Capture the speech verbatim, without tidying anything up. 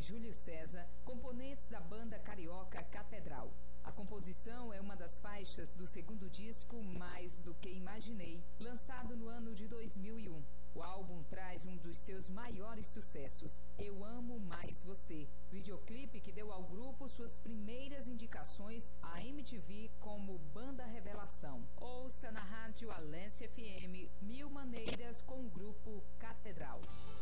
Júlio César, componentes da banda carioca Catedral. A composição é uma das faixas do segundo disco Mais do que Imaginei, lançado no ano de dois mil e um. O álbum traz um dos seus maiores sucessos, Eu Amo Mais Você, videoclipe que deu ao grupo suas primeiras indicações à M T V como Banda Revelação. Ouça na rádio Alência F M Mil Maneiras com o grupo Catedral.